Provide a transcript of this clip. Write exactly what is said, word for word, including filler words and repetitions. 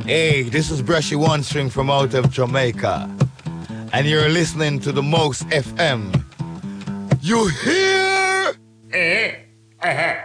Hey, this is Brushy One String from out of Jamaica. And you're listening to the Most F M. You hear? Eh? Uh-huh.